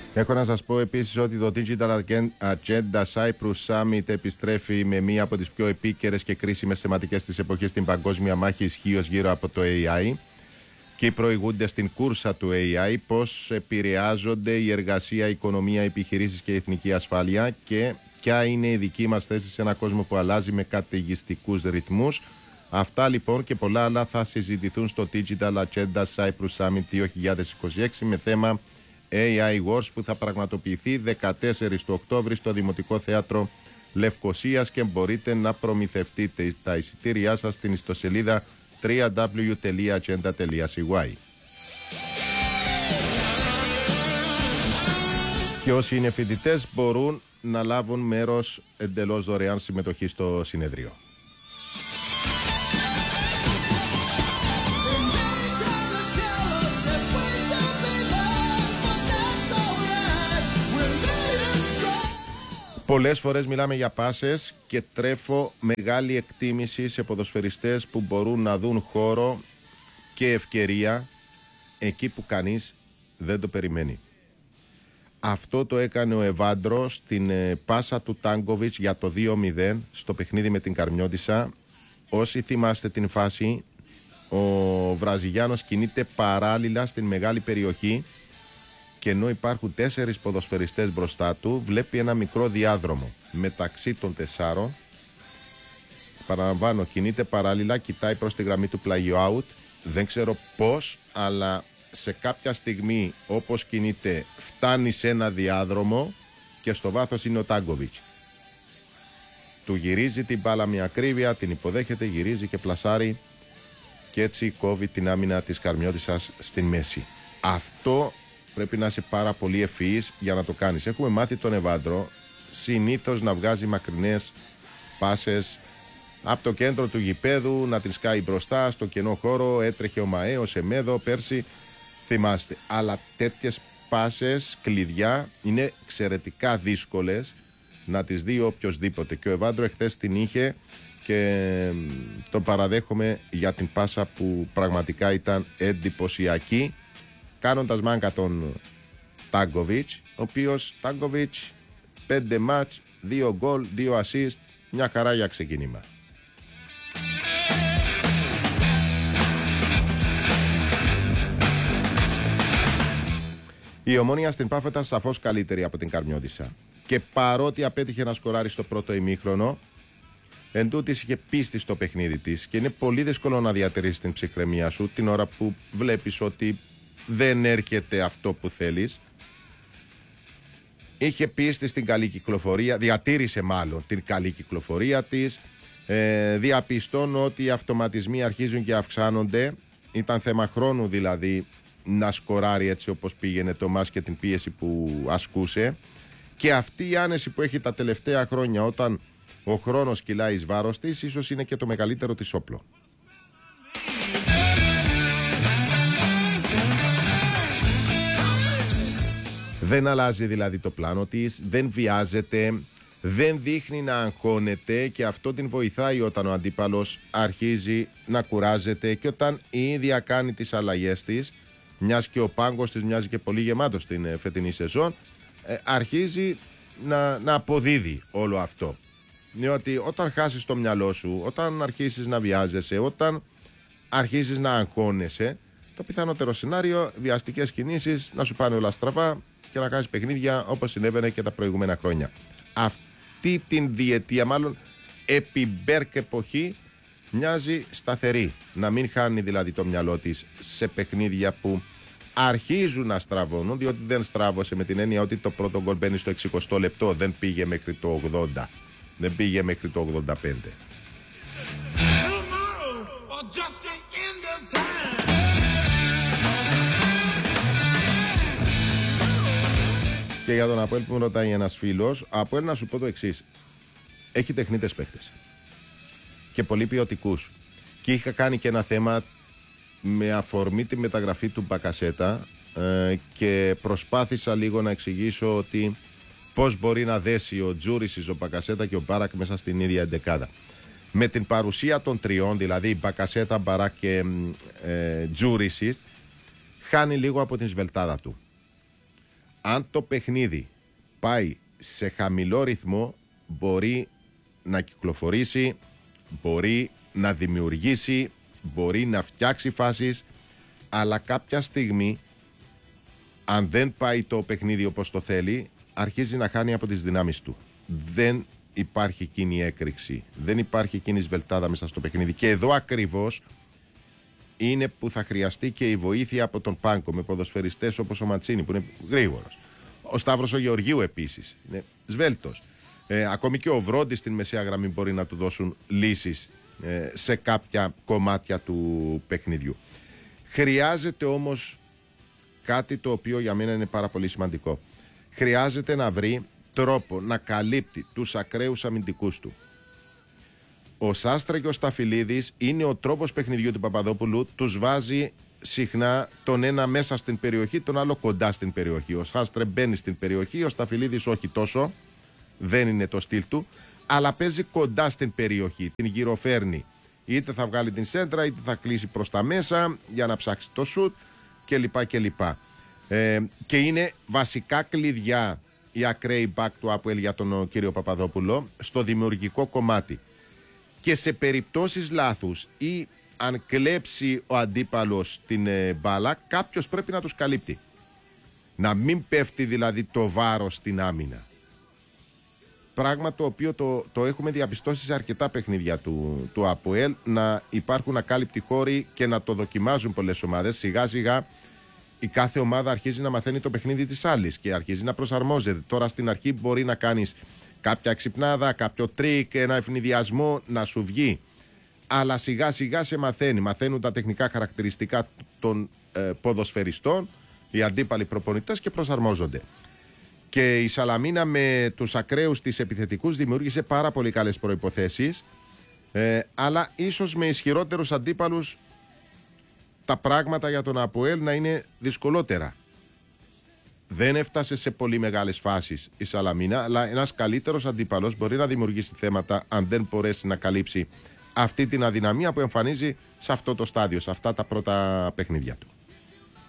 Έχω να σας πω επίσης ότι το Digital Agenda Cyprus Summit επιστρέφει με μία από τις πιο επίκαιρες και κρίσιμες θεματικές της εποχής στην παγκόσμια μάχη ισχύως γύρω από το AI. Και οι προηγούντες στην κούρσα του AI, πώς επηρεάζονται η εργασία, η οικονομία, οι επιχειρήσεις και η εθνική ασφάλεια και ποια είναι η δική μας θέση σε έναν κόσμο που αλλάζει με καταιγιστικούς ρυθμούς. Αυτά λοιπόν και πολλά άλλα θα συζητηθούν στο Digital Agenda Cyprus Summit 2026 με θέμα AI Wars που θα πραγματοποιηθεί 14 του Οκτώβρη στο Δημοτικό Θέατρο Λευκωσίας και μπορείτε να προμηθευτείτε τα εισιτήριά σας στην ιστοσελίδα www.agenda.cy. Και όσοι είναι φοιτητές μπορούν να λάβουν μέρος εντελώς δωρεάν συμμετοχή στο συνεδρίο. Πολλές φορές μιλάμε για πάσες και τρέφω μεγάλη εκτίμηση σε ποδοσφαιριστές που μπορούν να δουν χώρο και ευκαιρία εκεί που κανείς δεν το περιμένει. Αυτό το έκανε ο Εβάντρο στην πάσα του Τάνκοβιτς για το 2-0 στο παιχνίδι με την Καρμιώτισσα. Όσοι θυμάστε την φάση, ο Βραζιλιάνος κινείται παράλληλα στην μεγάλη περιοχή και ενώ υπάρχουν 4 ποδοσφαιριστές μπροστά του, βλέπει ένα μικρό διάδρομο μεταξύ των 4. Παραλαμβάνω, κινείται παράλληλα, κοιτάει προς τη γραμμή του πλάγιου out. Δεν ξέρω πώς, αλλά σε κάποια στιγμή όπως κινείται φτάνει σε ένα διάδρομο και στο βάθος είναι ο Τάνκοβιτς. Του γυρίζει την μπάλα με ακρίβεια, την υποδέχεται, γυρίζει και πλασάρει και έτσι κόβει την άμυνα της Καρμιώτισσας στην μέση. Αυτό πρέπει να είσαι πάρα πολύ ευφυής για να το κάνεις. Έχουμε μάθει τον Εβάντρο συνήθως να βγάζει μακρινές πάσες από το κέντρο του γηπέδου, να την σκάει μπροστά στο κενό χώρο. Έτρεχε ο Μαέ, ο Σεμέδο πέρσι, θυμάστε. Αλλά τέτοιες πάσες, κλειδιά, είναι εξαιρετικά δύσκολες να τις δει οποιοσδήποτε. Και ο Εβάντρο εχθές την είχε και τον παραδέχομαι για την πάσα που πραγματικά ήταν εντυπωσιακή, κάνοντας μάγκα τον Τάνκοβιτς, ο οποίος Τάνκοβιτς 5 μάτς, 2 γκολ, 2 ασίστ, μια χαρά για ξεκίνημα. Η Ομόνοια στην Πάφο ήταν σαφώς καλύτερη από την Καρμιώτισσα και παρότι απέτυχε να σκοράρει στο πρώτο ημίχρονο, εντούτοις είχε πίστη στο παιχνίδι της και είναι πολύ δύσκολο να διατηρήσεις την ψυχραιμία σου την ώρα που βλέπεις ότι δεν έρχεται αυτό που θέλεις. Είχε πίστη στην καλή κυκλοφορία, διατήρησε μάλλον την καλή κυκλοφορία της. Διαπιστώνω ότι οι αυτοματισμοί αρχίζουν και αυξάνονται. Ήταν θέμα χρόνου δηλαδή να σκοράρει έτσι όπως πήγαινε το μάτς και την πίεση που ασκούσε. Και αυτή η άνεση που έχει τα τελευταία χρόνια όταν ο χρόνος κυλάει εις βάρος της, ίσως είναι και το μεγαλύτερο της όπλο. Δεν αλλάζει δηλαδή το πλάνο της, δεν βιάζεται, δεν δείχνει να αγχώνεται και αυτό την βοηθάει όταν ο αντίπαλος αρχίζει να κουράζεται και όταν η ίδια κάνει τις αλλαγές της, μιας και ο πάγκος της μοιάζει και πολύ γεμάτος στην φετινή σεζόν, αρχίζει να αποδίδει όλο αυτό. Διότι όταν χάσεις το μυαλό σου, όταν αρχίσεις να βιάζεσαι, όταν αρχίσεις να αγχώνεσαι, το πιθανότερο σενάριο, βιαστικές κινήσεις, να σου πάνε όλα στραβά και να κάνεις παιχνίδια όπως συνέβαινε και τα προηγούμενα χρόνια. Αυτή την διετία, μάλλον επί Μπέρκ εποχή, μοιάζει σταθερή. Να μην χάνει δηλαδή το μυαλό της σε παιχνίδια που αρχίζουν να στραβώνουν, διότι δεν στράβωσε με την έννοια ότι το πρώτο γκολ μπαίνει στο 60 λεπτό, δεν πήγε μέχρι το 80, δεν πήγε μέχρι το 85. Και για τον Αποέλ που μου ρωτάει ένας φίλος, Αποέλ να σου πω το εξής. Έχει τεχνίτες παίχτες και πολύ ποιοτικούς. Και είχα κάνει και ένα θέμα με αφορμή τη μεταγραφή του Μπακασέτα και προσπάθησα λίγο να εξηγήσω ότι πώς μπορεί να δέσει ο Τζούρισις, ο Μπακασέτα και ο Μπάρακ μέσα στην ίδια εντεκάδα. Με την παρουσία των τριών, δηλαδή Μπακασέτα, Μπαράκ και Τζούρισις, χάνει λίγο από την σβελτάδα του. Αν το παιχνίδι πάει σε χαμηλό ρυθμό, μπορεί να κυκλοφορήσει, μπορεί να δημιουργήσει, μπορεί να φτιάξει φάσεις, αλλά κάποια στιγμή, αν δεν πάει το παιχνίδι όπως το θέλει, αρχίζει να χάνει από τις δυνάμεις του. Δεν υπάρχει εκείνη η έκρηξη, δεν υπάρχει εκείνη η σβελτάδα μέσα στο παιχνίδι. Και εδώ ακριβώς είναι που θα χρειαστεί και η βοήθεια από τον πάγκο, με ποδοσφαιριστές όπως ο Ματσίνη που είναι γρήγορος. Ο Σταύρος ο Γεωργίου επίσης είναι σβέλτος. Ακόμη και ο Βρόντις στην μεσαία γραμμή μπορεί να του δώσουν λύσεις σε κάποια κομμάτια του παιχνιδιού. Χρειάζεται όμως κάτι το οποίο για μένα είναι πάρα πολύ σημαντικό. Χρειάζεται να βρει τρόπο να καλύπτει τους ακραίους αμυντικούς του. Ο Σάστρα και ο Σταφυλίδης είναι ο τρόπος παιχνιδιού του Παπαδόπουλου. Τους βάζει συχνά τον ένα μέσα στην περιοχή, τον άλλο κοντά στην περιοχή. Ο Σάστρε μπαίνει στην περιοχή, ο Σταφυλίδης όχι τόσο, δεν είναι το στυλ του, αλλά παίζει κοντά στην περιοχή, την γυροφέρνει. Είτε θα βγάλει την σέντρα, είτε θα κλείσει προς τα μέσα για να ψάξει το σουτ κλπ. Και είναι βασικά κλειδιά η ακραίοι back του ΑΠΟΕΛ για τον κύριο Παπαδόπουλο στο δημιουργικό κομμάτι. Και σε περιπτώσεις λάθους ή αν κλέψει ο αντίπαλος την μπάλα, κάποιος πρέπει να τους καλύπτει. Να μην πέφτει δηλαδή το βάρος στην άμυνα. Πράγμα το οποίο το έχουμε διαπιστώσει σε αρκετά παιχνίδια του ΑΠΟΕΛ, να υπάρχουν ακάλυπτοι χώροι και να το δοκιμάζουν πολλές ομάδες. Σιγά σιγά η κάθε ομάδα αρχίζει να μαθαίνει το παιχνίδι της άλλης και αρχίζει να προσαρμόζεται. Τώρα στην αρχή μπορεί να κάνεις κάποια ξυπνάδα, κάποιο τρίκ, ένα ευνηδιασμό να σου βγει. Αλλά σιγά σιγά σε μαθαίνει. Μαθαίνουν τα τεχνικά χαρακτηριστικά των ποδοσφαιριστών, οι αντίπαλοι προπονητές και προσαρμόζονται. Και η Σαλαμίνα με τους ακραίους της επιθετικούς δημιούργησε πάρα πολύ καλές προϋποθέσεις, αλλά ίσως με ισχυρότερους αντίπαλους τα πράγματα για τον ΑΠΟΕΛ να είναι δυσκολότερα. Δεν έφτασε σε πολύ μεγάλες φάσεις η Σαλαμίνα, αλλά ένας καλύτερος αντίπαλος μπορεί να δημιουργήσει θέματα αν δεν μπορέσει να καλύψει αυτή την αδυναμία που εμφανίζει σε αυτό το στάδιο, σε αυτά τα πρώτα παιχνίδια του.